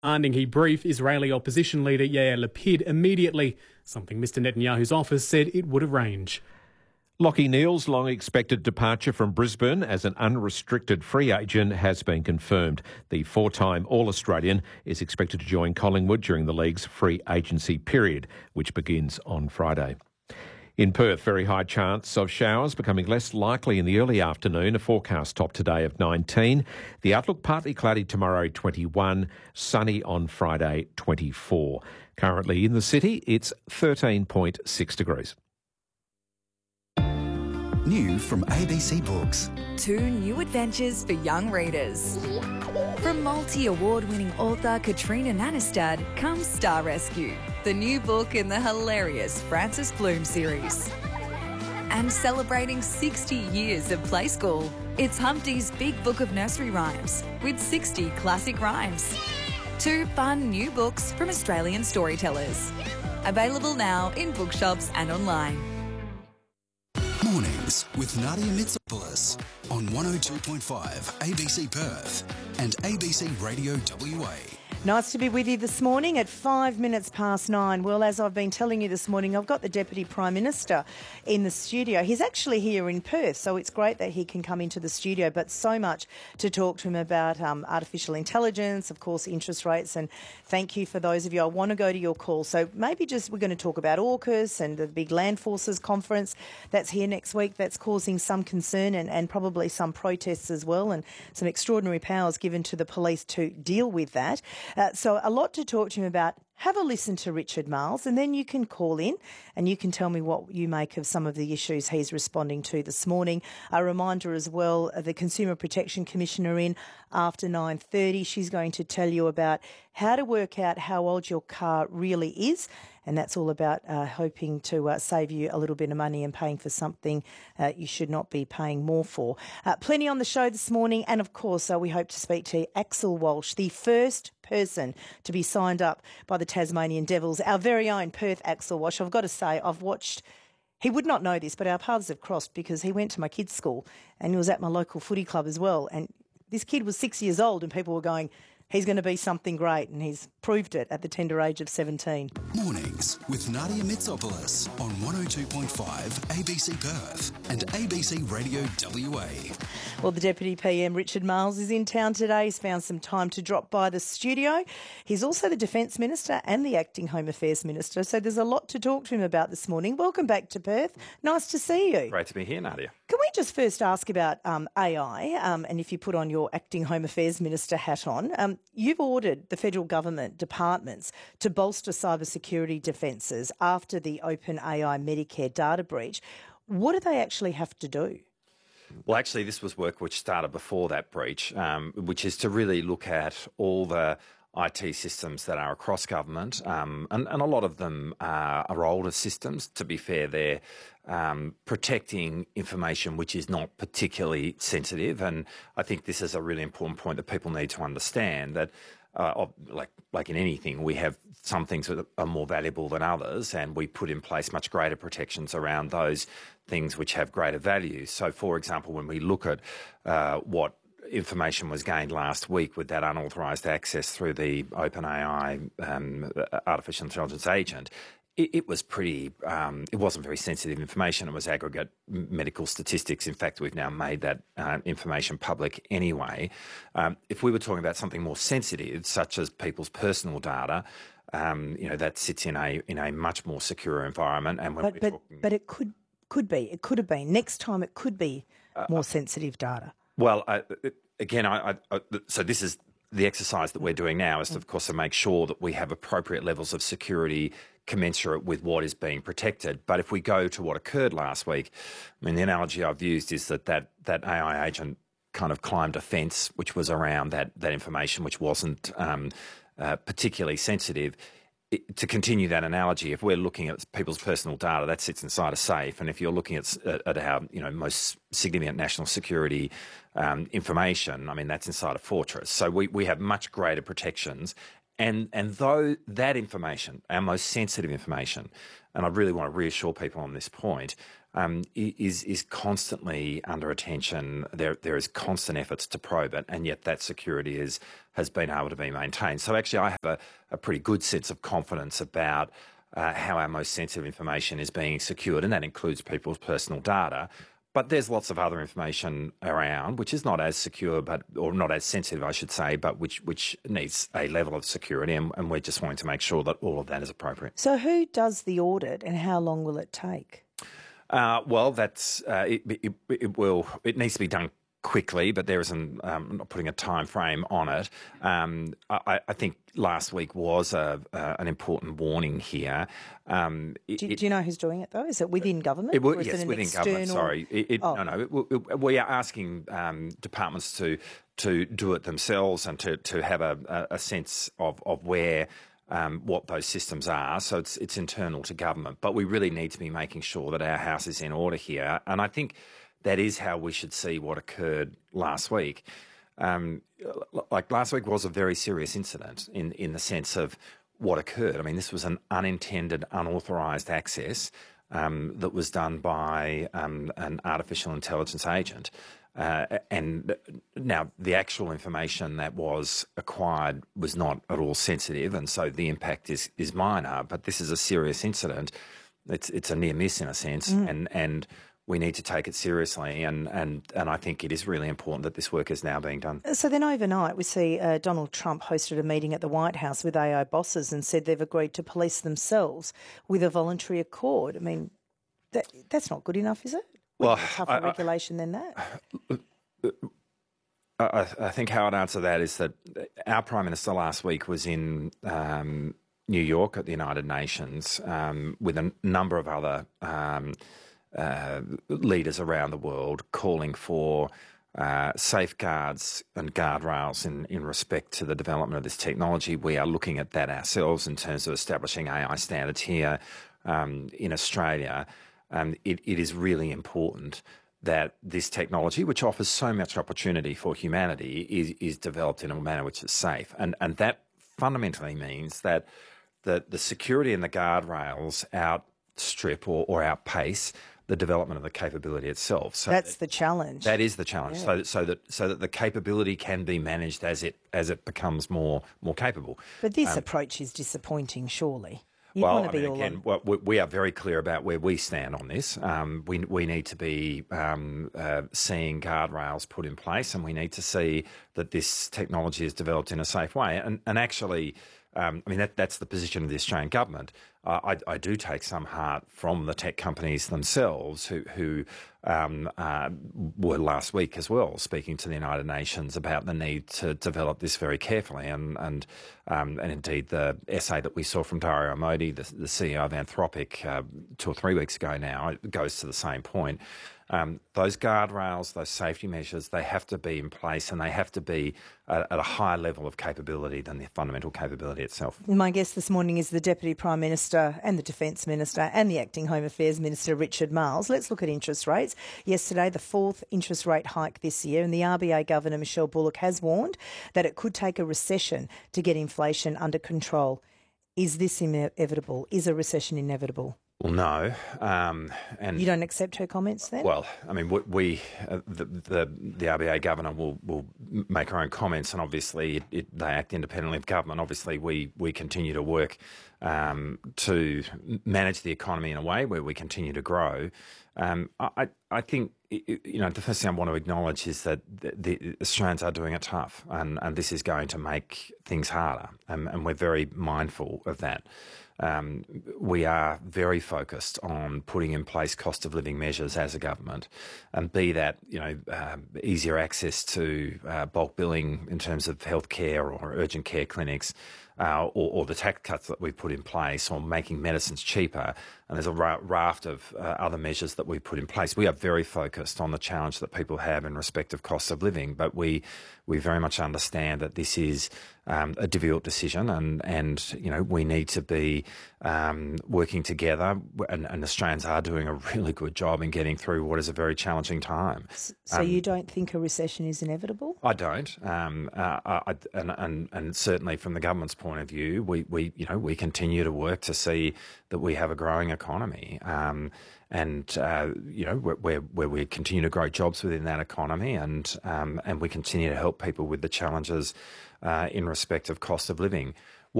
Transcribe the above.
demanding he brief Israeli opposition leader Yair Lapid immediately, something Mr Netanyahu's office said it would arrange. Lachie Neale's long-expected departure from Brisbane as an unrestricted free agent has been confirmed. The four-time All-Australian is expected to join Collingwood during the league's free agency period, which begins on Friday. In Perth, very high chance of showers becoming less likely in the early afternoon. A forecast top today of 19. The outlook partly cloudy tomorrow, 21. Sunny on Friday, 24. Currently in the city, it's 13.6 degrees. New from ABC Books. 2 new adventures for young readers. From multi-award-winning author Katrina Nanestad comes Star Rescue, the new book in the hilarious Frances Bloom series. And celebrating 60 years of Play School, it's Humpty's Big Book of Nursery Rhymes with 60 classic rhymes. 2 fun new books from Australian storytellers. Available now in bookshops and online. Mornings with Nadia Mitsopoulos on 102.5 ABC Perth and ABC Radio WA. Nice to be with you this morning at 9:05. Well, as I've been telling you this morning, I've got the Deputy Prime Minister in the studio. He's actually here in Perth, so it's great that he can come into the studio, but so much to talk to him about artificial intelligence, of course, interest rates, and thank you for those of you. I want to go to your call. So maybe we're going to talk about AUKUS and the big Land Forces conference that's here next week that's causing some concern and probably some protests as well, and some extraordinary powers given to the police to deal with that. So a lot to talk to him about. Have a listen to Richard Marles and then you can call in and you can tell me what you make of some of the issues he's responding to this morning. A reminder as well, the Consumer Protection Commissioner in after 9:30. She's going to tell you about how to work out how old your car really is, and that's all about hoping to save you a little bit of money and paying for something you should not be paying more for. Plenty on the show this morning, and of course we hope to speak to Axel Walsh, the first person to be signed up by the Tasmanian Devils, our very own Perth Axel Walsh. I've got to say, I've watched, he would not know this, but our paths have crossed because he went to my kids' school and he was at my local footy club as well. And this kid was 6 years old and people were going, he's going to be something great, and he's proved it at the tender age of 17. Mornings with Nadia Mitsopoulos on 102.5 ABC Perth and ABC Radio WA. Well, the Deputy PM, Richard Marles, is in town today. He's found some time to drop by the studio. He's also the Defence Minister and the Acting Home Affairs Minister, so there's a lot to talk to him about this morning. Welcome back to Perth. Nice to see you. Great to be here, Nadia. Can we just first ask about AI, and if you put on your Acting Home Affairs Minister hat on, you've ordered the federal government departments to bolster cybersecurity defences after the OpenAI Medicare data breach. What do they actually have to do? Well, actually, this was work which started before that breach, which is to really look at all the IT systems that are across government, and a lot of them are older systems. To be fair, they're protecting information which is not particularly sensitive, and I think this is a really important point that people need to understand, that like in anything, we have some things that are more valuable than others, and we put in place much greater protections around those things which have greater value. So, for example, when we look at what information was gained last week with that unauthorised access through the OpenAI artificial intelligence agent, it was pretty, it wasn't very sensitive information. It was aggregate medical statistics. In fact, we've now made that information public anyway. If we were talking about something more sensitive, such as people's personal data, that sits in a much more secure environment. And when but it could have been. Next time it could be more sensitive data. Well, so this is the exercise that we're doing now, is, of course, to make sure that we have appropriate levels of security commensurate with what is being protected. But if we go to what occurred last week, I mean, the analogy I've used is that AI agent kind of climbed a fence which was around that information, which wasn't particularly sensitive. To continue that analogy, if we're looking at people's personal data, that sits inside a safe, and if you're looking at our most significant national security information, I mean, that's inside a fortress. So we have much greater protections, and though that information, our most sensitive information, and I really want to reassure people on this point, is constantly under attention. There is constant efforts to probe it, and yet that security has been able to be maintained. So actually I have a pretty good sense of confidence about how our most sensitive information is being secured, and that includes people's personal data. But there's lots of other information around which is not as secure, or not as sensitive, I should say, but which needs a level of security, and we're just wanting to make sure that all of that is appropriate. So who does the audit, and how long will it take? Well, that's it needs to be done quickly, but there isn't. I'm not putting a time frame on it. I think last week was an important warning here. Do you know who's doing it though? Is it within government? Yes, within government. Sorry, No. We are asking departments to do it themselves and to have a sense of where. What those systems are, so it's internal to government. But we really need to be making sure that our house is in order here, and I think that is how we should see what occurred last week. Like last week was a very serious incident in the sense of what occurred. I mean, this was an unintended, unauthorised access that was done by an artificial intelligence agent. And now the actual information that was acquired was not at all sensitive, and so the impact is minor. But this is a serious incident. It's a near miss in a sense, and we need to take it seriously. And I think it is really important that this work is now being done. So then overnight we see Donald Trump hosted a meeting at the White House with AI bosses and said they've agreed to police themselves with a voluntary accord. I mean, that's not good enough, is it? Well, tougher regulation than that. I think how I'd answer that is that our Prime Minister last week was in New York at the United Nations with a number of other leaders around the world calling for safeguards and guardrails in respect to the development of this technology. We are looking at that ourselves in terms of establishing AI standards here in Australia. It is really important that this technology, which offers so much opportunity for humanity, is developed in a manner which is safe. And that fundamentally means that the security and the guardrails outstrip or outpace the development of the capability itself. So that's the challenge. That is the challenge. Yeah. So that the capability can be managed as it becomes more capable. But this approach is disappointing, surely. We are very clear about where we stand on this. We need to be seeing guardrails put in place, and we need to see that this technology is developed in a safe way. And actually, that's the position of the Australian government. I do take some heart from the tech companies themselves who were last week as well speaking to the United Nations about the need to develop this very carefully. And indeed the essay that we saw from Dario Amodi, the CEO of Anthropic, 2 or 3 weeks ago now, it goes to the same point. Those guardrails, those safety measures, they have to be in place, and they have to be at a higher level of capability than the fundamental capability itself. My guest this morning is the Deputy Prime Minister and the Defence Minister and the Acting Home Affairs Minister, Richard Marles. Let's look at interest rates. Yesterday, the 4th interest rate hike this year, and the RBA Governor, Michelle Bullock, has warned that it could take a recession to get inflation under control. Is this inevitable? Is a recession inevitable? Well, no. And you don't accept her comments then? Well, I mean, the RBA governor will make her own comments, and obviously they act independently of government. Obviously, we continue to work to manage the economy in a way where we continue to grow. I think, the first thing I want to acknowledge is that the Australians are doing it tough, and this is going to make things harder, and we're very mindful of that. We are very focused on putting in place cost of living measures as a government, and be that easier access to bulk billing in terms of healthcare or urgent care clinics, or the tax cuts that we've put in place, or making medicines cheaper. And there's a raft of other measures that we've put in place. We are very focused on the challenge that people have in respect of cost of living, but we very much understand that this is a difficult decision, and we need to be working together, and Australians are doing a really good job in getting through what is a very challenging time. So you don't think a recession is inevitable? I don't, and certainly from the government's point of view, we continue to work to see that we have a growing economy, where we continue to grow jobs within that economy, and we continue to help people with the challenges in respect of cost of living.